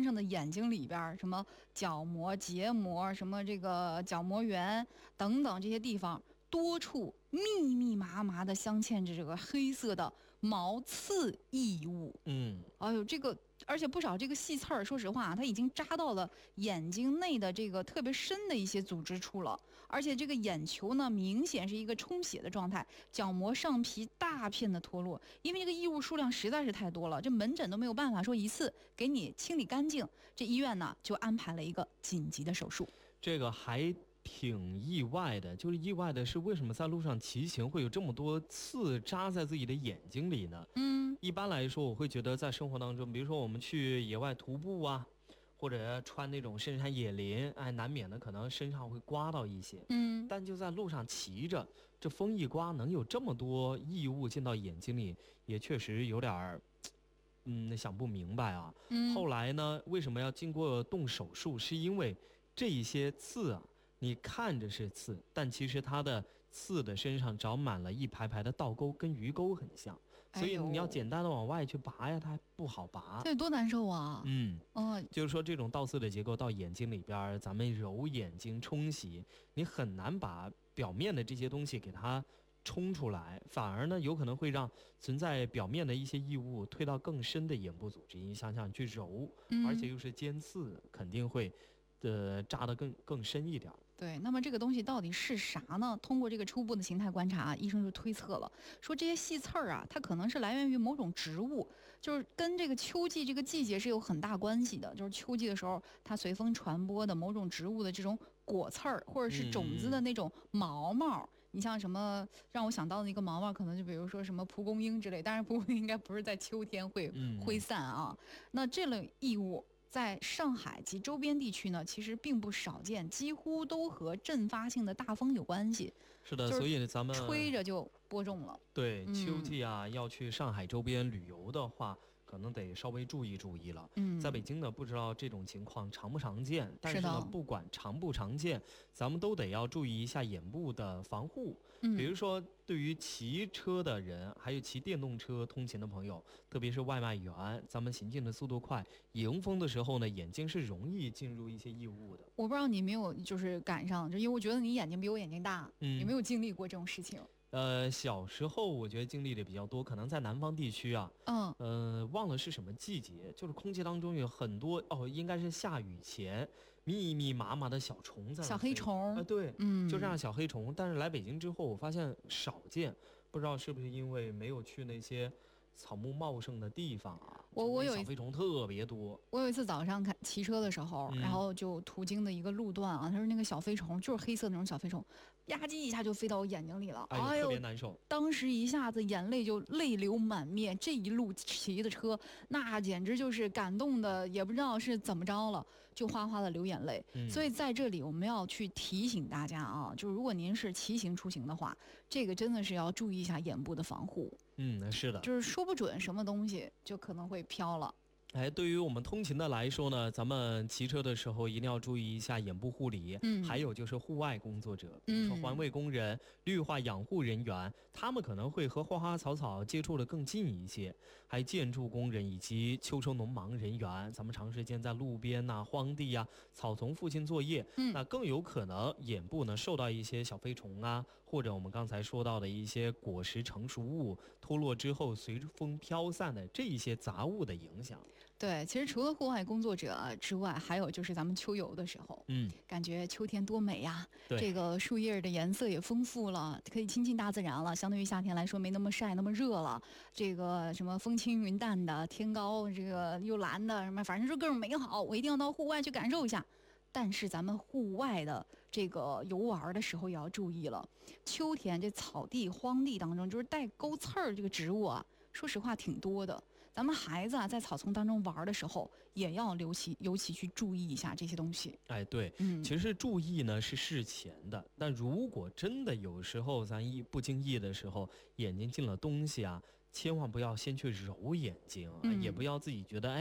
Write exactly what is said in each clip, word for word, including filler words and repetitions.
上的眼睛里边，什么角膜、结膜，什么这个角膜缘等等这些地方，多处密密麻麻的镶嵌着这个黑色的毛刺异物。 嗯， 哎呦，这个而且不少这个细刺儿，说实话啊，它已经扎到了眼睛内的这个特别深的一些组织处了。而且这个眼球呢，明显是一个充血的状态，角膜上皮大片的脱落，因为这个异物数量实在是太多了，这门诊都没有办法说一次给你清理干净。这医院呢就安排了一个紧急的手术。 这个还挺意外的，就是意外的是为什么在路上骑行会有这么多刺扎在自己的眼睛里呢？ 嗯， 一般来说我会觉得在生活当中，比如说我们去野外徒步啊，或者穿那种深山野林，哎，难免的可能身上会刮到一些。 嗯， 但就在路上骑着，这风一刮，能有这么多异物进到眼睛里，也确实有点儿，嗯，想不明白啊。 嗯， 后来呢，为什么要经过动手术？是因为这一些刺啊，你看着是刺，但其实它的刺的身上长满了一排排的倒钩，跟鱼钩很像，所以你要简单的往外去拔呀，它还不好拔。 这多难受啊！ 嗯， 哦， 就是说这种倒刺的结构到眼睛里边，咱们揉眼睛冲洗，你很难把表面的这些东西给它冲出来，反而呢有可能会让存在表面的一些异物推到更深的眼部组织。你想想去揉， 嗯， 而且又是尖刺，肯定会呃扎得更更深一点。 对，那么这个东西到底是啥呢？通过这个初步的形态观察，医生就推测了，说这些细刺儿啊，它可能是来源于某种植物，就是跟这个秋季这个季节是有很大关系的。就是秋季的时候，它随风传播的某种植物的这种果刺儿，或者是种子的那种毛毛。嗯、你像什么让我想到的一个毛毛，可能就比如说什么蒲公英之类，当然蒲公英应该不是在秋天会挥散啊。嗯、那这类异物在上海及周边地区呢，其实并不少见，几乎都和阵发性的大风有关系。 是的，所以咱们吹着就播种了。 对， 嗯、 秋季啊，要去上海周边旅游的话，可能得稍微注意注意了。 嗯， 在北京呢，不知道这种情况常不常见，但是呢， 是不管常不常见，咱们都得要注意一下眼部的防护。 嗯， 比如说，对于骑车的人，还有骑电动车通勤的朋友，特别是外卖员，咱们行进的速度快，迎风的时候呢，眼睛是容易进入一些异物的。 我不知道你没有就是赶上，就因为我觉得你眼睛比我眼睛大， 嗯， 有没有经历过这种事情？ 呃，小时候我觉得经历的比较多，可能在南方地区啊， 嗯， 呃，忘了是什么季节，就是空气当中有很多哦，应该是下雨前密密麻麻的小虫在小黑虫， 啊、呃，对， 嗯， 就这样小黑虫。但是来北京之后，我发现少见，不知道是不是因为没有去那些草木茂盛的地方啊， 我我有小飞虫特别多。 我有一次早上看骑车的时候， 嗯、 然后就途经的一个路段啊，它是那个小飞虫，就是黑色那种小飞虫，吧唧一下就飞到我眼睛里了， 哎呦，特别难受。 当时一下子眼泪就泪流满面，这一路骑的车，那简直就是感动的，也不知道是怎么着了，就哗哗的流眼泪。 嗯、 所以在这里我们要去提醒大家啊，就是如果您是骑行出行的话，这个真的是要注意一下眼部的防护。 嗯，是的， 就是说不准什么东西就可能会飘了。 哎，对于我们通勤的来说呢，咱们骑车的时候一定要注意一下眼部护理。 嗯， 还有就是户外工作者，比如说环卫工人、嗯、绿化养护人员，他们可能会和花花草草接触的更近一些。还有建筑工人以及秋收农忙人员，咱们长时间在路边呐、啊、荒地呀、啊、草丛附近作业， 嗯， 那更有可能眼部呢受到一些小飞虫啊，或者我们刚才说到的一些果实成熟物脱落之后随风飘散的这一些杂物的影响。 对，其实除了户外工作者之外，还有就是咱们秋游的时候， 嗯， 感觉秋天多美呀！ 对， 这个树叶的颜色也丰富了，可以亲近大自然了。相对于夏天来说，没那么晒，那么热了。这个什么风轻云淡的，天高这个又蓝的，什么反正就各种美好。我一定要到户外去感受一下。但是咱们户外的这个游玩的时候也要注意了，秋天这草地、荒地当中，就是带钩刺儿这个植物啊，说实话挺多的。咱们孩子啊，在草丛当中玩的时候，也要尤其尤其去注意一下这些东西。 哎，对， 嗯， 其实注意呢是事前的，但如果真的有时候咱一不经意的时候，眼睛进了东西啊，千万不要先去揉眼睛， 嗯、 也不要自己觉得哎，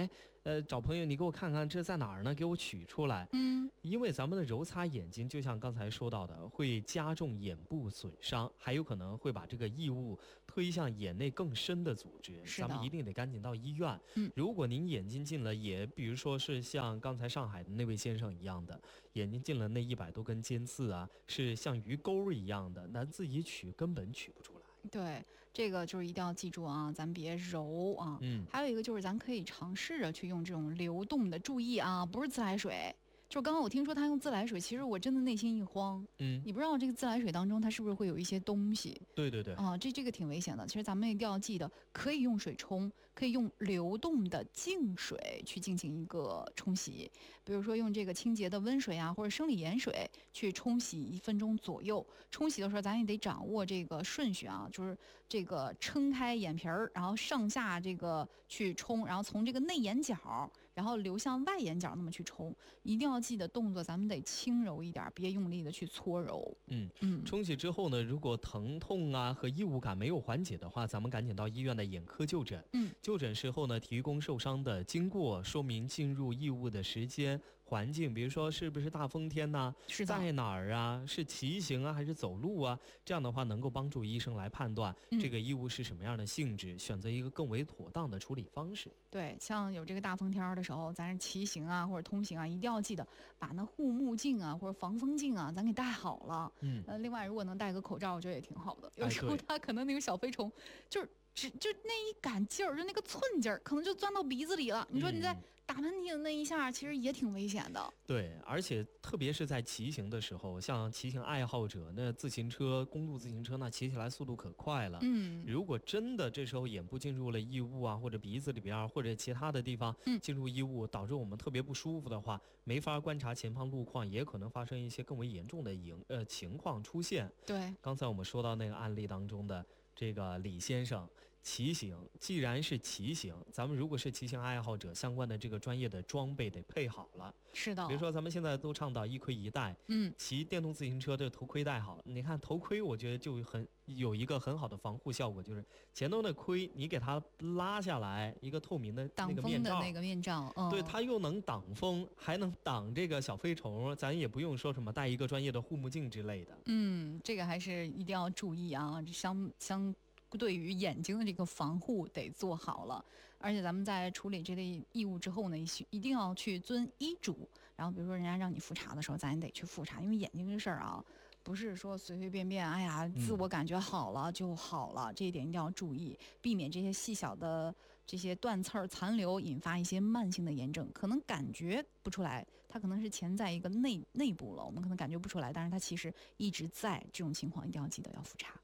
呃，找朋友你给我看看这在哪儿呢？给我取出来。 嗯， 因为咱们的揉擦眼睛，就像刚才说到的，会加重眼部损伤，还有可能会把这个异物推向眼内更深的组织。 是的咱们一定得赶紧到医院。 嗯， 如果您眼睛进了也，比如说是像刚才上海的那位先生一样的，眼睛进了那一百多根尖刺啊，是像鱼钩一样的，那自己取根本取不出来。 对，这个就是一定要记住啊，咱别揉啊。 嗯， 还有一个就是咱可以尝试着去用这种流动的，注意啊，不是自来水。就是刚刚我听说他用自来水，其实我真的内心一慌。 嗯， 你不知道这个自来水当中它是不是会有一些东西？ 对对对。 啊，这这个挺危险的。其实咱们一定要记得，可以用水冲，可以用流动的净水去进行一个冲洗。比如说用这个清洁的温水啊，或者生理盐水去冲洗一分钟左右。冲洗的时候，咱也得掌握这个顺序啊，就是这个撑开眼皮儿，然后上下这个去冲，然后从这个内眼角，然后流向外眼角那么去冲。一定要记得动作，咱们得轻柔一点，别用力的去搓揉。 嗯嗯， 冲洗之后呢，如果疼痛啊和异物感没有缓解的话，咱们赶紧到医院的眼科就诊。 嗯， 就诊时候呢，提供受伤的经过，说明进入异物的时间、环境，比如说是不是大风天呐、 是的， 在哪儿啊，是骑行啊还是走路啊？这样的话能够帮助医生来判断嗯这个异物是什么样的性质，选择一个更为妥当的处理方式。 对，像有这个大风天儿的时候，咱是骑行啊或者通行啊，一定要记得把那护目镜啊或者防风镜啊，咱给戴好了。 嗯， 呃，另外如果能戴个口罩，我觉得也挺好的。有哎时候对它可能那个小飞虫，就是只就那一杆劲儿，就那个寸劲儿，可能就钻到鼻子里了。你说你在嗯打喷嚏的那一下，其实也挺危险的。 对，而且特别是在骑行的时候，像骑行爱好者，那自行车、公路自行车，那骑起来速度可快了。 嗯， 如果真的这时候眼部进入了异物啊，或者鼻子里边儿或者其他的地方嗯进入异物，导致我们特别不舒服的话，没法观察前方路况，也可能发生一些更为严重的影呃情况出现。 对， 刚才我们说到那个案例当中的这个李先生。骑行，既然是骑行，咱们如果是骑行爱好者，相关的这个专业的装备得配好了。 是的。 比如说，咱们现在都倡导一盔一戴， 嗯， 骑电动自行车的头盔戴好。你看头盔，我觉得就很有一个很好的防护效果，就是前头的盔你给它拉下来，一个透明的挡那个面罩， 风的那个面罩，嗯， 对，它又能挡风，还能挡这个小飞虫，咱也不用说什么戴一个专业的护目镜之类的。 嗯，这个还是一定要注意啊，这相相对于眼睛的这个防护得做好了。而且咱们在处理这类异物之后呢，一需一定要去遵医嘱。然后比如说人家让你复查的时候，咱也得去复查，因为眼睛这事儿啊，不是说随随便便，哎呀，自我感觉好了就好了，这一点一定要注意，避免这些细小的这些断刺儿残留引发一些慢性的炎症，可能感觉不出来，它可能是潜在一个内内部了，我们可能感觉不出来，但是它其实一直在。这种情况一定要记得要复查。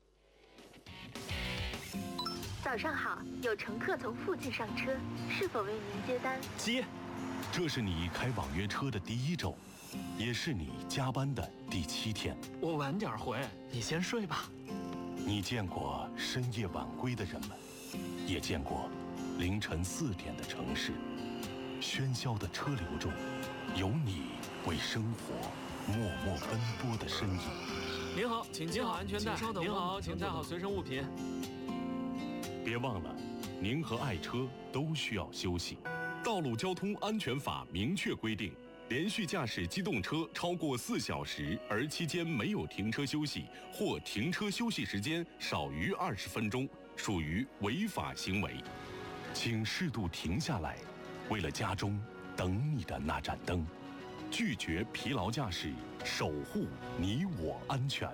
早上好，有乘客从附近上车，是否为您接单？ 接，这是你开网约车的第一周，也是你加班的第七天。 我晚点回，你先睡吧。 你见过深夜晚归的人们，也见过凌晨四点的城市。喧嚣的车流中，有你为生活默默奔波的身影。 您好，请系好安全带。您好，请带好随身物品。 别忘了，您和爱车都需要休息。道路交通安全法明确规定，连续驾驶机动车超过四小时，而期间没有停车休息，或停车休息时间少于二十分钟，属于违法行为。请适度停下来，为了家中等你的那盏灯。拒绝疲劳驾驶，守护你我安全。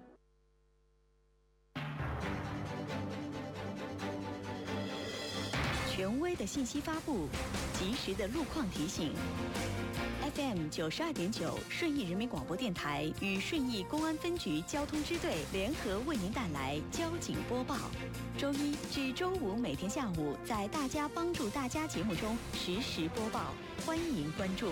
权威的信息发布，及时的路况提醒。F M 九十二点九，顺义人民广播电台与顺义公安分局交通支队联合为您带来交警播报。周一至周五每天下午在大家帮助大家节目中实时播报，欢迎关注。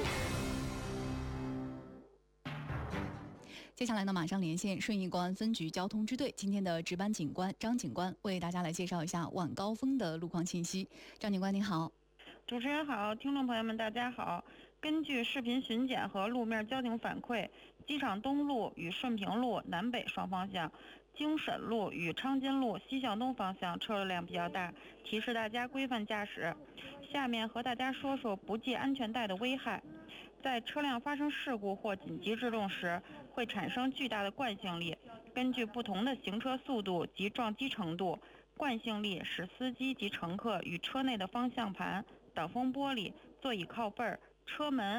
接下来呢，马上连线顺义公安分局交通支队今天的值班警官张警官，为大家来介绍一下晚高峰的路况信息。张警官您好。 主持人好，听众朋友们大家好。根据视频巡检和路面交警反馈，机场东路与顺平路南北双方向京沈路与昌金路西向东方向车流量比较大，提示大家规范驾驶。下面和大家说说不系安全带的危害。在车辆发生事故或紧急制动时，会产生巨大的惯性力，根据不同的行车速度及撞击程度，惯性力使司机及乘客与车内的方向盘、挡风玻璃、座椅靠背、车门、